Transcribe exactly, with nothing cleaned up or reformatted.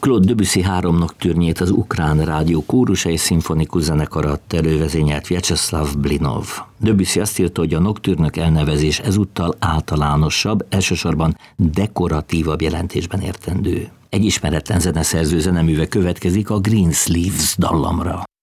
Claude Debussy három noktürnjét az ukrán rádió kórusa és szimfonikus zenekar adta elő, vezényelt Vyacheslav Blinov. Debussy azt írta, hogy a noktürnök elnevezés ezúttal általánosabb, elsősorban dekoratívabb jelentésben értendő. Egy ismeretlen zeneszerző zeneműve következik, a Greensleeves dallamra.